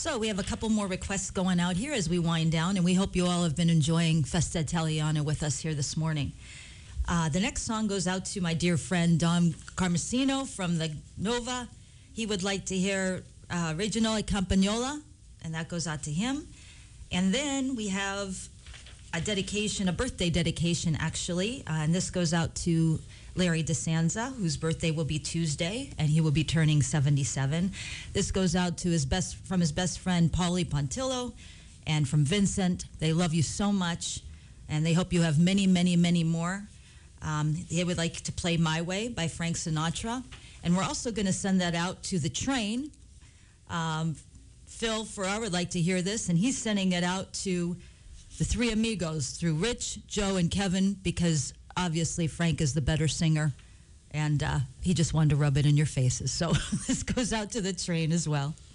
So we have a couple more requests going out here as we wind down, and we hope you all have been enjoying Festa Italiana with us here this morning. The next song goes out to my dear friend Don Carmesino from the Nova. He would like to hear Regionale Campagnola, and that goes out to him. And then we have a dedication, a birthday dedication actually, and this goes out to Larry DeSanza, whose birthday will be Tuesday, and he will be turning 77. This goes out to his best friend Paulie Pontillo, and from Vincent. They love you so much, and they hope you have many, many, many more. They would like to play My Way by Frank Sinatra, and we're also going to send that out to the train. Phil Farrar would like to hear this, and he's sending it out to the three amigos through Rich, Joe, and Kevin, because obviously Frank is the better singer, and he just wanted to rub it in your faces. So this goes out to the train as well.